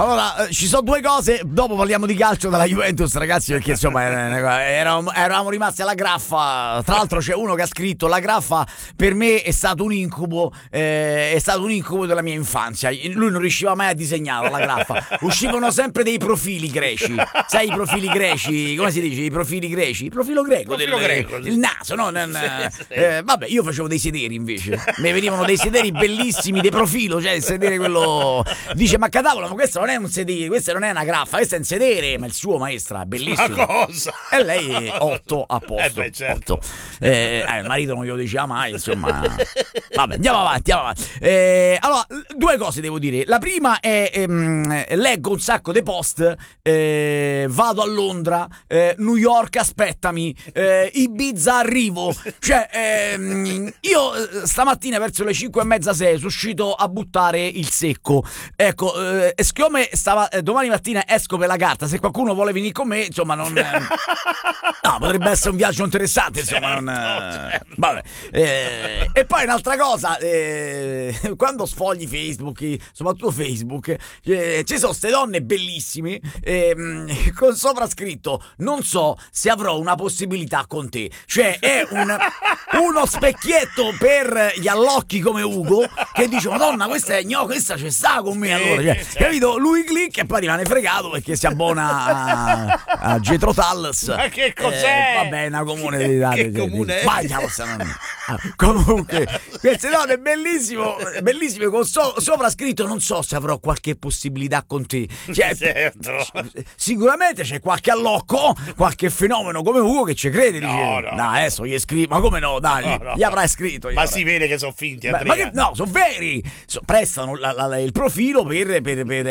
Allora, ci sono due cose, dopo parliamo di calcio della Juventus, ragazzi, perché insomma eravamo rimasti alla graffa. Tra l'altro c'è uno che ha scritto: la graffa per me è stato un incubo, della mia infanzia. Lui non riusciva mai a disegnare la graffa, uscivano sempre dei profili greci. Sai i profili greci, come si dice? I profili greci? Il profilo greco, il naso, no? Vabbè, io facevo dei sederi invece, mi venivano dei sederi bellissimi, dei profilo, cioè il sedere quello. Dice: ma cavolo, ma questo non è un sedere, questa non è una graffa, questo è un sedere. Ma il suo maestra, bellissimo. Ma cosa? E lei 8 a posto. Certo. 8. Il marito non glielo diceva mai, insomma. Vabbè, andiamo avanti. Allora, due cose devo dire. La prima è leggo un sacco di post, vado a Londra, New York aspettami, Ibiza arrivo. Cioè, io stamattina verso le 5:30, 6 sono uscito a buttare il secco. Ecco, siccome domani mattina esco per la carta, se qualcuno vuole venire con me, insomma, non no, potrebbe essere un viaggio interessante, insomma, certo. Vabbè. E poi un'altra cosa, quando sfogli Facebook, soprattutto Facebook, ci sono queste donne bellissime con sopra scritto: non so se avrò una possibilità con te. Cioè è uno specchietto per gli allocchi come Ugo, che dice: Madonna, questa ci sta con me, allora, cioè, capito? Lui clicca e poi rimane fregato perché si abbona a Getro Talles. Ma che cos'è? Vabbè, una comune di date. Che comune è? Comunque, queste donne bellissime con sopra scritto: non so se avrò qualche possibilità con te. Cioè, certo. Sicuramente c'è qualche allocco, qualche fenomeno come Ugo che ci crede. No. Adesso gli scrivi, ma come no? Dai, No. gli avrai scritto. Ma si vede che sono finti, Andrea. Ma che, no, sono veri. Prestano il profilo per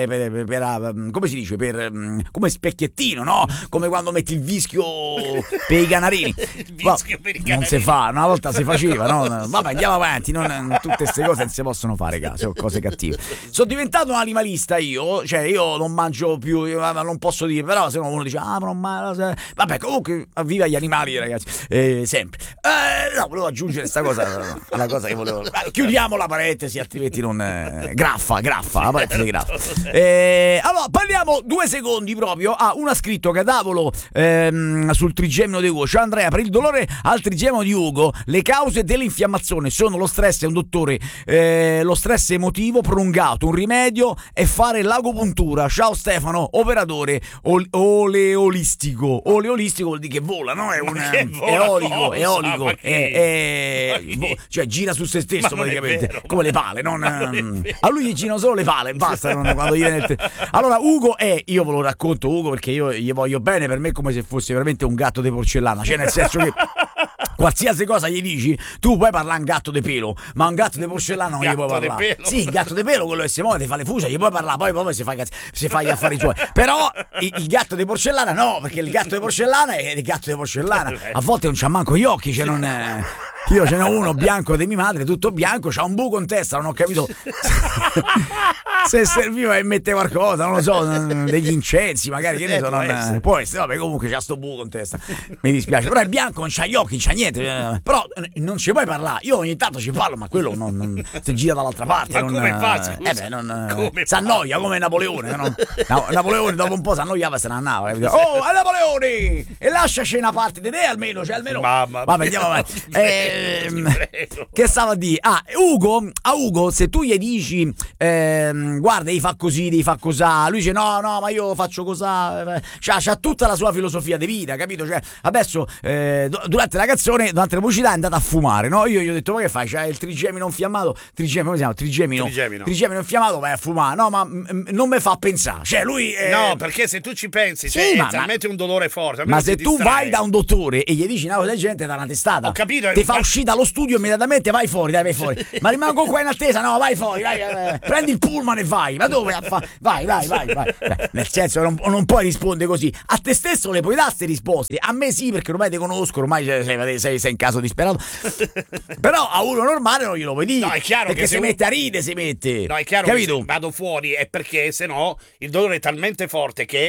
come si dice? Come specchiettino, no? Come quando metti il vischio per i canarini. Il vischio per i canarini. Non si fa, una volta si faceva, no? Vabbè, andiamo avanti. Tutte queste cose non si possono fare, sono cose cattive. Sono diventato un animalista io, cioè io non mangio più, non posso dire, però se uno dice: ah, non mangio. Vabbè, comunque, viva gli animali, ragazzi, sempre. No, volevo aggiungere questa cosa, la cosa che volevo. Chiudiamo la parentesi, altrimenti non. Graffa, la parentesi graffa. Allora, parliamo 2 secondi proprio. Uno ha scritto: Cadavolo, sul trigemino di Ugo. Ciao Andrea, per il dolore al trigemino di Ugo, le cause dell'infiammazione sono lo stress, è un dottore, lo stress emotivo prolungato, un rimedio è fare l'agopuntura. Ciao Stefano, operatore oleolistico vuol dire che vola, no? È eolico, cioè gira su se stesso praticamente, come le pale, non a lui gli girano solo le pale, basta, quando gli viene Allora Ugo io ve lo racconto Ugo perché io gli voglio bene, per me è come se fosse veramente un gatto di porcellana, cioè nel senso che qualsiasi cosa gli dici, tu puoi parlare un gatto di pelo, ma un gatto di porcellana non gli puoi parlare. Sì, il gatto di pelo, quello che si muove, ti fa le fusa, gli puoi parlare, poi si fa gli affari suoi. Però il gatto di porcellana no, perché il gatto di porcellana è il gatto di porcellana. A volte non c'ha manco gli occhi, cioè non è. Io ce n'ho uno bianco di mia madre, tutto bianco, c'ha un buco in testa, non ho capito se serviva e mette qualcosa, non lo so, degli incensi magari, che ne so, può essere, vabbè, comunque c'ha sto buco in testa, mi dispiace, però è bianco, non c'ha gli occhi, non c'ha niente, però non ci puoi parlare. Io ogni tanto ci parlo, ma quello non si gira dall'altra parte. Ma come fa? Si annoia come Napoleone, no? Napoleone dopo un po' si annoiava e se ne andava. Oh, a Napoleone! E lasciaci una parte di te almeno, cioè almeno. Vabbè, andiamo avanti. Che stava a dire? Ugo, se tu gli dici guarda, devi fa così, devi fa cosà, lui dice no, ma io faccio cosà. C'ha tutta la sua filosofia di vita, capito? Cioè, adesso durante la canzone, durante la pubblicità è andata a fumare, no? Io gli ho detto: ma che fai? C'hai il trigemino infiammato, come si chiama? Trigemino infiammato, vai a fumare. No, ma non mi fa pensare. Cioè, lui no, perché se tu ci pensi, cioè, è talmente un dolore forte. Ma se tu vai da un dottore e gli dici una cosa del genere, dà una testata. Ho capito. Ti fa uscire dallo studio immediatamente, vai fuori. Ma rimango qua in attesa, no, vai fuori, vai, prendi il pullman e vai. Ma dove? Vai. Nel senso, non puoi rispondere così. A te stesso le puoi dare queste risposte. A me sì, perché ormai ti conosco, ormai sei in caso disperato. Però a uno normale non glielo puoi dire. No, è chiaro, perché che si mette a ride, si mette. No, è chiaro, capito? Che se vado fuori è perché sennò il dolore è talmente forte che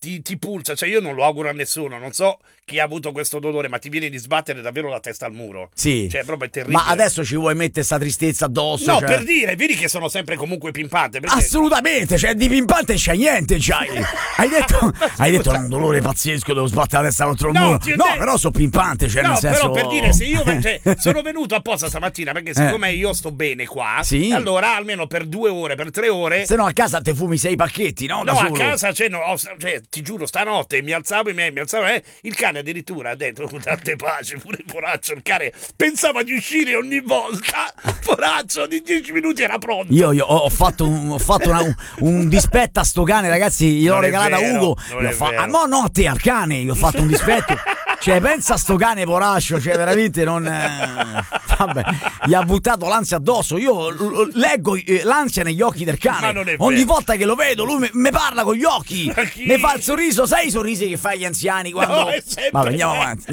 ti pulsa, cioè io non lo auguro a nessuno, non so chi ha avuto questo dolore, ma ti viene di sbattere davvero la testa al muro. Sì. Cioè, proprio è terribile. Ma adesso ci vuoi mettere sta tristezza addosso? No, cioè... per dire, vedi che sono sempre comunque pimpante. Perché... Assolutamente, cioè di pimpante c'è niente, c'hai. Hai detto è un dolore pazzesco, devo sbattere la testa contro il muro. No, però sono pimpante, cioè nel senso... però per dire, se io sono venuto apposta stamattina, perché siccome io sto bene qua, sì. allora almeno per 2 ore, per 3 ore... Se no a casa te fumi 6 pacchetti, no? No, a casa, ti giuro, stanotte mi alzavo, il cane addirittura ha detto, tante pace, pure il poraccio, il cane pensava di uscire ogni volta, poraccio, di 10 minuti era pronto. Io ho fatto un dispetto a sto cane, ragazzi, gliel'ho regalato a Ugo. No, a te, al cane, gli ho fatto un dispetto. Cioè, pensa a sto cane poraccio, cioè veramente non... vabbè, gli ha buttato l'ansia addosso. Io leggo l'ansia negli occhi del cane. Ogni volta che lo vedo, lui mi parla con gli occhi, mi fa il sorriso. Sai i sorrisi che fai agli anziani quando... No, è sempre... Vabbè, andiamo avanti.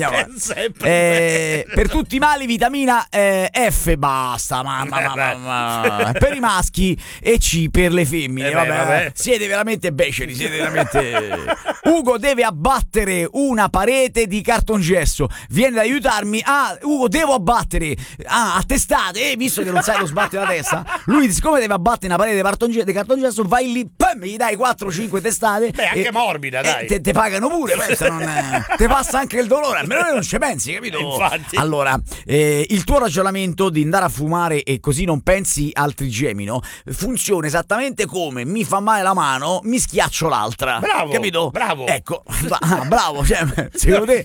Per tutti i mali, vitamina F, basta. Per i maschi e C per le femmine. Vabbè. Siete veramente beceri, siete veramente... Ugo deve abbattere una parete di cartongesso. Viene ad aiutarmi. Ugo, devo abbattere a testate. Visto che non sai lo sbatte la testa, lui, siccome deve abbattere una parete di cartongesso, vai lì, gli dai 4-5 testate. Beh, anche morbida, dai. Te pagano pure. Te passa anche il dolore. Almeno non ci pensi, capito? Infatti. Allora, il tuo ragionamento di andare a fumare e così non pensi al trigemino funziona esattamente come: mi fa male la mano, mi schiaccio l'altra. Bravo, capito? bravo. Ecco, bravo. Cioè, secondo te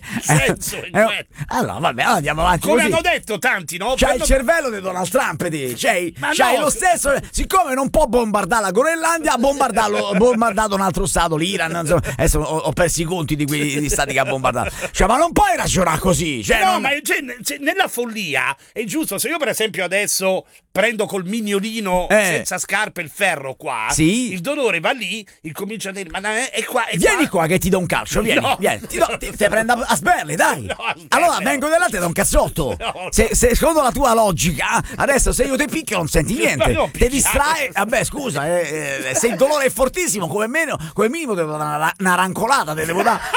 allora vabbè, andiamo avanti. Come così. Hanno detto tanti, no? C'hai il cervello di Donald Trump, c'hai lo stesso. Siccome non può bombardare la Groenlandia, ha bombardato un altro stato, l'Iran. Insomma, adesso ho perso i conti di quegli stati che ha bombardato. Cioè, ma non puoi ragionare così. Cioè, no, ma nella follia è giusto. Se io, per esempio, adesso prendo col mignolino senza scarpe il ferro qua, sì. Il dolore va lì, comincia a dire: ma è qua. Vieni qua che ti do un calcio, vieni. Ti prendo a sberle, dai. No, allora vengo da là e ti do un cazzotto. No. Se secondo la tua logica, adesso se io ti picchio non senti niente, ti distrae. Vabbè, scusa, se il dolore è fortissimo, come minimo ti devo dare una rancolata, ti devo dare.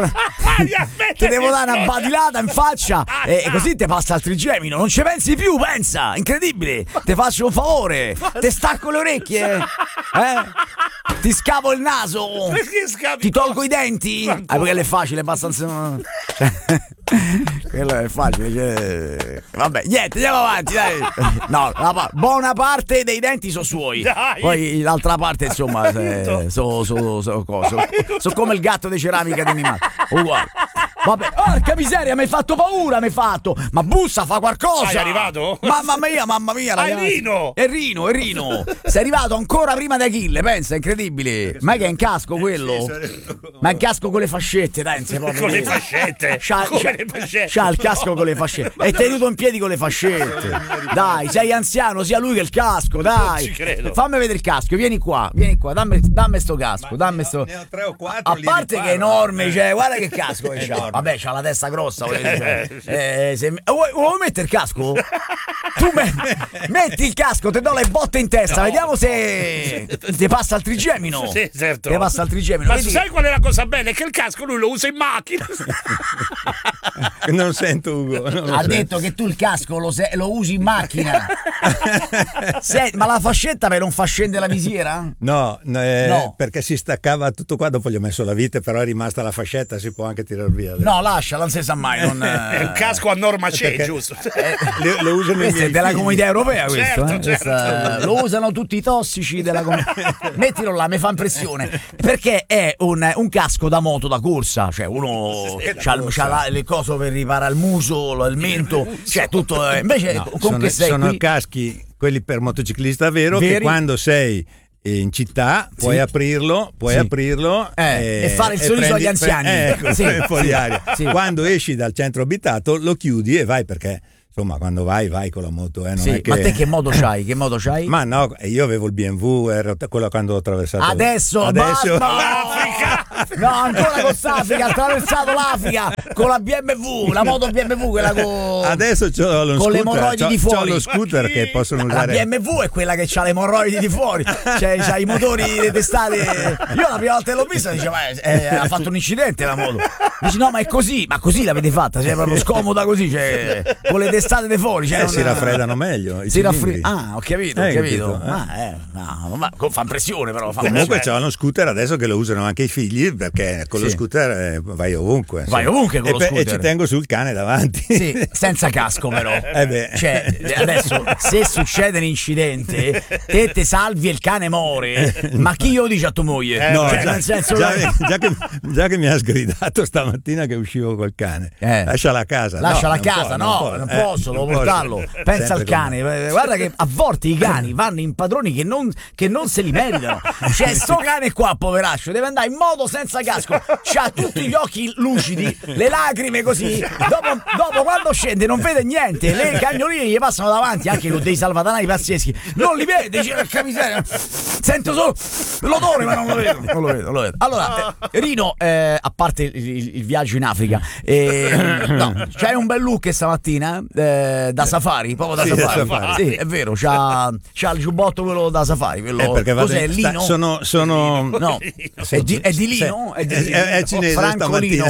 Ti devo dare una badilata in faccia e così ti passa il trigemino. Non ci pensi più, pensa, incredibile. Ti faccio un favore, ti stacco le orecchie, ti scavo il naso, ti tolgo i denti. Perché è facile, abbastanza. Quello è facile, cioè... Vabbè, niente, andiamo avanti, dai. No, buona parte dei denti sono suoi. Dai. Poi l'altra parte, insomma, sono come il gatto di ceramica di mia madre. Uguale. Vabbè, porca miseria, mi hai fatto paura, ma bussa, fa qualcosa. Sei arrivato? Mamma mia, ragazzi. È Rino. Sei arrivato ancora prima di Achille, pensa, incredibile. Ma che è in casco quello? Ma è in casco con le fascette, dai, con le fascette. C'ha il casco con le fascette. È tenuto in piedi con le fascette. Dai, sei anziano, sia lui che il casco, dai. Non ci credo. Fammi vedere il casco, vieni qua, dammi sto casco, dammi sto. Ne ho 3 o 4. A parte che è enorme, cioè, guarda che casco che c'ha. Vabbè, c'ha la testa grossa. Vuoi mettere il casco? Tu metti il casco, ti do le botte in testa, vediamo se ti passa il trigemino. Sì, certo. Ti passa il trigemino. Ma sai qual è la cosa bella? È che il casco lui lo usa in macchina. Non sento Ugo. Ha detto che tu il casco lo usi in macchina. Ma la fascetta per non fa scendere la visiera? No, perché si staccava tutto qua, dopo gli ho messo la vite, però è rimasta la fascetta, si può anche tirar via. No, lascia, non si sa mai. È un casco a norma CE, giusto? Lo usano questo è della Comunità Europea, questo. Certo. Lo usano tutti i tossici della comunità. Mettilo là, mi fa impressione. Perché è un casco da moto da corsa, cioè uno c'ha le cose per riparare il muso, il mento, cioè tutto. Invece sono caschi quelli per motociclista vero, che quando sei in città puoi aprirlo e fare il sorriso agli anziani. Fuori aria. Quando esci dal centro abitato lo chiudi e vai, perché insomma quando vai con la moto, non è che... Ma te che moto c'hai? Ma no, io avevo il BMW, quello quando ho attraversato adesso l'Africa. No, ancora con l'Africa, ha attraversato l'Africa con la BMW, la moto BMW, quella con... Adesso c'ho lo con le scooter, emorroidi di c'ho fuori. lo scooter che possono La usare. BMW è quella che c'ha le emorroidi di fuori, cioè c'ha i motori testate. Io la prima volta che l'ho vista dicevo, ha fatto un incidente la moto. Dici no, ma è così, ma così l'avete fatta, cioè proprio scomoda così, cioè con le testate di fuori. Cioè, Si raffreddano meglio. Si ah, ho capito, ho capito. Capito, Ma fa impressione però. Comunque c'è uno scooter adesso che lo usano anche i figli, perché con lo scooter vai ovunque. Vai ovunque con lo scooter. E ci tengo sul cane davanti. Sì, senza casco però. Cioè, adesso se succede un incidente, te salvi e il cane muore, ma chi io dice a tua moglie? No, cioè, nel senso già che mi ha sgridato stamattina che uscivo col cane. Lascia la casa. Lascia la casa, non posso, devo portarlo. Pensa al cane. Guarda che a volte i cani vanno in padroni che non se li meritano. Cioè, sto cane qua, poveraccio, deve andare in moto senza casco. C'ha tutti gli occhi lucidi, le lacrime così. Dopo quando scende non vede niente. Le cagnoline gli passano davanti, anche con dei salvadanai pazzeschi. Non li vede, dice che miseria. Sento solo l'odore, ma non lo vedo. Allora, Rino, a parte il viaggio in Africa, no, c'hai un bel look stamattina da safari, proprio da safari. Sì, è vero, c'ha il giubbotto quello da safari, quello cos'è, Lino? No, è di Lino? È cinese Francolino.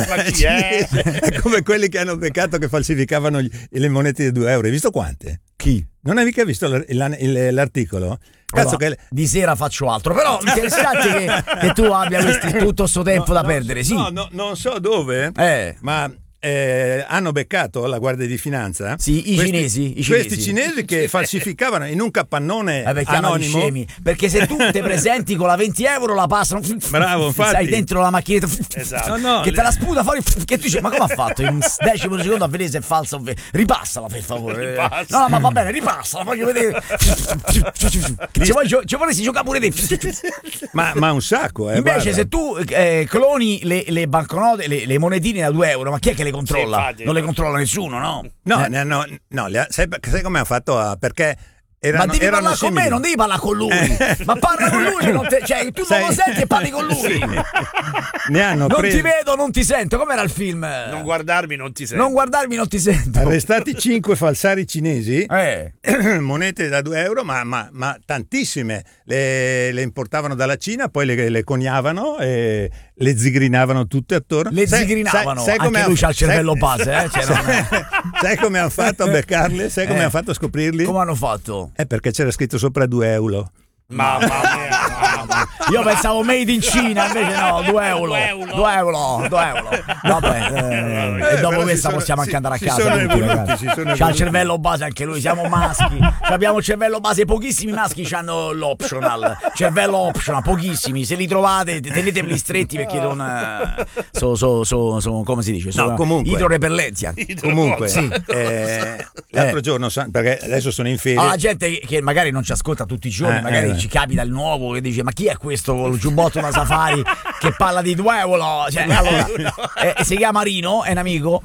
È come quelli che hanno beccato che falsificavano le monete di 2 euro. Hai visto quante? Chi? Non hai mica visto l'articolo? Cazzo, allora, di sera faccio altro, però interessante che tu abbia tutto sto tempo da perdere, sì. No, non so dove, ma hanno beccato la Guardia di Finanza. Sì, questi cinesi che falsificavano in un capannone anonimo. Scemi, perché se tu ti presenti con la 20 euro la passano. Bravo, infatti. Sei dentro la macchinetta. Esatto. Che te la sputa fuori. Che tu dici, ma come ha fatto in un decimo di secondo a vedere se è falsa o vera? Ripassala per favore. No, ma va bene, ripassala, voglio vedere. Ci vorresti giocare pure te. Ma un sacco, invece se tu cloni le banconote, le monetine da 2 euro, ma chi è che le controlla? Non le controlla nessuno, no? No, sai come ha fatto? Perché ma devi parlare con me, non devi parlare con lui. Ma parla con lui, cioè tu non lo senti e parli con lui. Sì. Ne hanno non ti vedo, non ti sento. Com'era il film? Non guardarmi, non ti sento. Non guardarmi, non ti sento. Arrestati 5 falsari cinesi, monete da 2 euro, ma tantissime. Le importavano dalla Cina, poi le coniavano e le zigrinavano tutte attorno. Le zigrinavano, sai anche lui c'ha il cervello base. Sai come hanno fatto a beccarle? Sai come hanno fatto a scoprirli? Come hanno fatto? Perché c'era scritto sopra 2 euro. Mamma mia. Io pensavo made in Cina, invece no, 2 euro. 2 euro. Vabbè, e dopo questa possiamo anche andare a casa. C'ha il cervello base anche lui, siamo maschi. Abbiamo il cervello base, pochissimi maschi hanno l'optional. Cervello optional, pochissimi. Se li trovate, teneteli stretti perché non sono come si dice? No, comunque. Idrorepellenza. Comunque, sì. L'altro giorno, perché adesso sono in ferie. La gente che magari non ci ascolta tutti i giorni, magari ci capita il nuovo che dice ma chi è questo con il giubbotto da safari che parla di 2 euro, cioè, allora, si chiama Rino, è un amico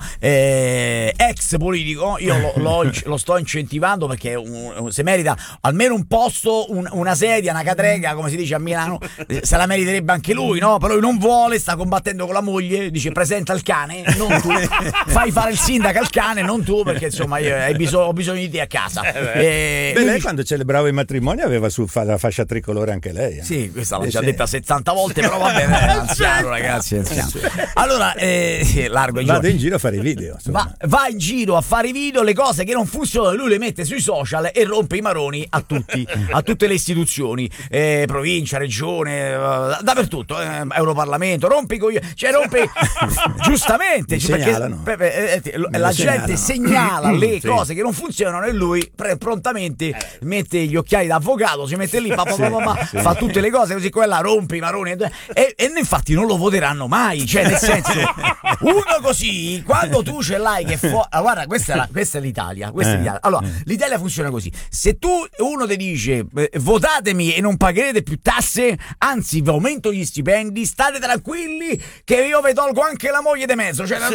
ex politico, io lo sto incentivando perché se merita almeno un posto, una sedia, una catrega come si dice a Milano, se la meriterebbe anche lui, no? Però lui non vuole, sta combattendo con la moglie, dice presenta il cane, non tu, fai fare il sindaco al cane, non tu, perché insomma ho bisogno di te a casa. Lei quando celebrava i matrimoni aveva la fascia tricolore anche lei. Sì, questa l'ho già detta 70 volte, però va bene, anziano ragazzi, anziano. Allora, vado in giro a fare i video. Va in giro a fare i video, le cose che non funzionano lui le mette sui social e rompe i maroni a tutti, a tutte le istituzioni, provincia, regione, dappertutto, Europarlamento, rompe giustamente, perché la gente segnala le cose che non funzionano e lui prontamente mette gli occhiali d'avvocato, si mette lì, fa tutte le cose così, quella rompe i maroni e infatti non lo voteranno mai, cioè nel senso uno così quando tu ce l'hai che guarda, questa è l'Italia, allora l'Italia funziona così: se uno ti dice votatemi e non pagherete più tasse, anzi vi aumento gli stipendi, state tranquilli che io vi tolgo anche la moglie di mezzo, cioè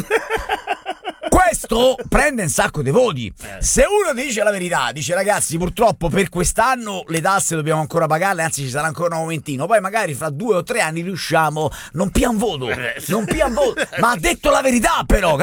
questo prende un sacco di voti. Se uno ti dice la verità, dice ragazzi purtroppo per quest'anno le tasse dobbiamo ancora pagarle, anzi ci sarà ancora un aumentino, poi magari fra 2 o 3 anni riusciamo, non pian voto, ma ha detto la verità però.